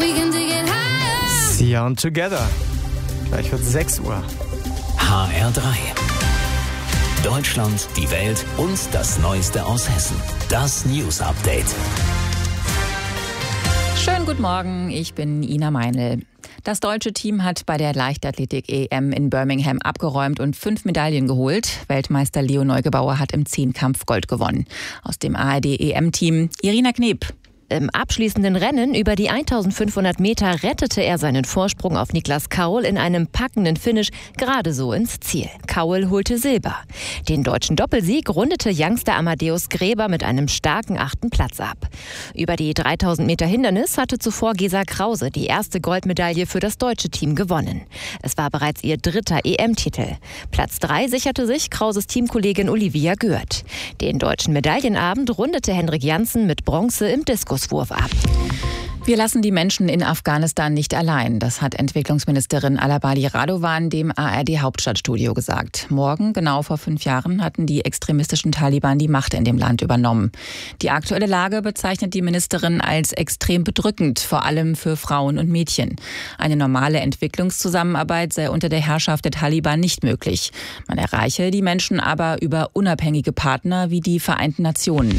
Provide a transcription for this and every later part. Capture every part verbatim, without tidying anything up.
Sia und Together. Gleich wird sechs Uhr. H R drei. Deutschland, die Welt und das Neueste aus Hessen. Das News Update. Schönen guten Morgen, ich bin Ina Meinl. Das deutsche Team hat bei der Leichtathletik-E M in Birmingham abgeräumt und fünf Medaillen geholt. Weltmeister Leo Neugebauer hat im Zehnkampf Gold gewonnen. Aus dem A R D-E M-Team Irina Kneb. Im abschließenden Rennen über die eintausendfünfhundert Meter rettete er seinen Vorsprung auf Niklas Kaul in einem packenden Finish gerade so ins Ziel. Kaul holte Silber. Den deutschen Doppelsieg rundete Youngster Amadeus Gräber mit einem starken achten Platz ab. Über die dreitausend Meter Hindernis hatte zuvor Gesa Krause die erste Goldmedaille für das deutsche Team gewonnen. Es war bereits ihr dritter E M-Titel. Platz drei sicherte sich Krauses Teamkollegin Olivia Gürt. Den deutschen Medaillenabend rundete Hendrik Janssen mit Bronze im Diskuswurf ab. Wir lassen die Menschen in Afghanistan nicht allein. Das hat Entwicklungsministerin Alabali Radovan dem A R D-Hauptstadtstudio gesagt. Morgen, genau vor fünf Jahren, hatten die extremistischen Taliban die Macht in dem Land übernommen. Die aktuelle Lage bezeichnet die Ministerin als extrem bedrückend, vor allem für Frauen und Mädchen. Eine normale Entwicklungszusammenarbeit sei unter der Herrschaft der Taliban nicht möglich. Man erreiche die Menschen aber über unabhängige Partner wie die Vereinten Nationen.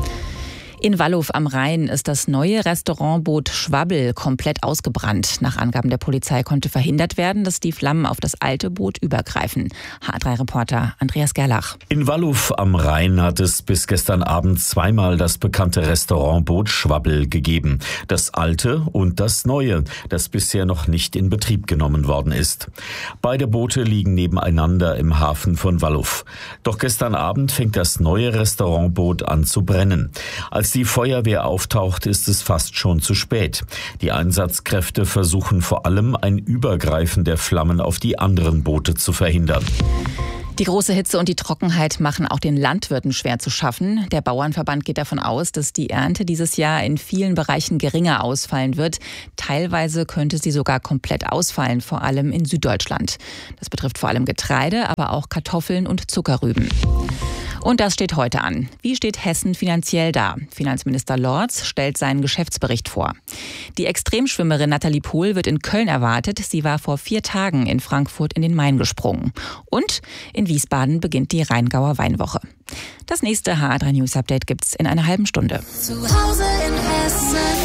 In Wallow am Rhein ist das neue Restaurantboot Schwabbel komplett ausgebrannt. Nach Angaben der Polizei konnte verhindert werden, dass die Flammen auf das alte Boot übergreifen. H R drei-Reporter Andreas Gerlach. In Wallow am Rhein hat es bis gestern Abend zweimal das bekannte Restaurantboot Schwabbel gegeben. Das alte und das neue, das bisher noch nicht in Betrieb genommen worden ist. Beide Boote liegen nebeneinander im Hafen von Wallow. Doch gestern Abend fängt das neue Restaurantboot an zu brennen. Als Als die Feuerwehr auftaucht, ist es fast schon zu spät. Die Einsatzkräfte versuchen vor allem ein Übergreifen der Flammen auf die anderen Boote zu verhindern. Die große Hitze und die Trockenheit machen auch den Landwirten schwer zu schaffen. Der Bauernverband geht davon aus, dass die Ernte dieses Jahr in vielen Bereichen geringer ausfallen wird. Teilweise könnte sie sogar komplett ausfallen, vor allem in Süddeutschland. Das betrifft vor allem Getreide, aber auch Kartoffeln und Zuckerrüben. Und das steht heute an. Wie steht Hessen finanziell da? Finanzminister Lorz stellt seinen Geschäftsbericht vor. Die Extremschwimmerin Nathalie Pohl wird in Köln erwartet. Sie war vor vier Tagen in Frankfurt in den Main gesprungen. Und in Wiesbaden beginnt die Rheingauer Weinwoche. Das nächste H R drei News Update gibt's in einer halben Stunde. Zu Hause in Hessen.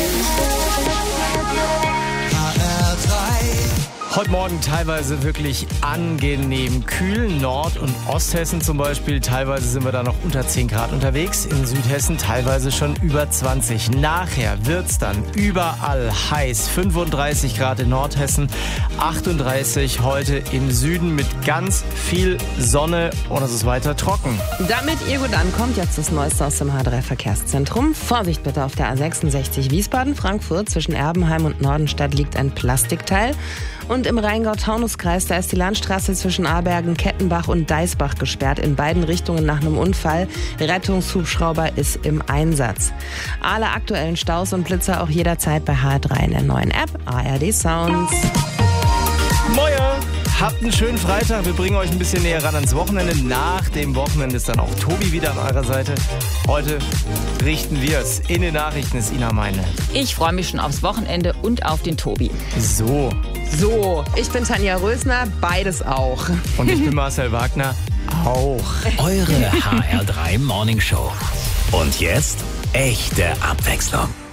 H R drei. Heute Morgen teilweise wirklich angenehm kühl. Nord- und Osthessen zum Beispiel. Teilweise sind wir da noch unter zehn Grad unterwegs. In Südhessen teilweise schon über zwanzig. Nachher wird's dann überall heiß. fünfunddreißig Grad in Nordhessen, achtunddreißig heute im Süden mit ganz viel Sonne und es ist weiter trocken. Damit ihr gut ankommt, jetzt das Neueste aus dem H drei Verkehrszentrum. Vorsicht bitte auf der A sechsundsechzig Wiesbaden-Frankfurt. Zwischen Erbenheim und Nordenstadt liegt ein Plastikteil. Und im Rheingau-Taunus-Kreis, da ist die Landstraße zwischen Abergen, Kettenbach und Deisbach gesperrt. In beiden Richtungen nach einem Unfall. Rettungshubschrauber ist im Einsatz. Alle aktuellen Staus und Blitzer auch jederzeit bei H R drei in der neuen App A R D Sounds. Moja! Habt einen schönen Freitag. Wir bringen euch ein bisschen näher ran ans Wochenende. Nach dem Wochenende ist dann auch Tobi wieder an eurer Seite. Heute richten wir es. In den Nachrichten ist Ina Meinl. Ich freue mich schon aufs Wochenende und auf den Tobi. So. So, ich bin Tanja Rösner, beides auch. Und ich bin Marcel Wagner, auch. Eure H R drei Morning Show. Und jetzt echte Abwechslung.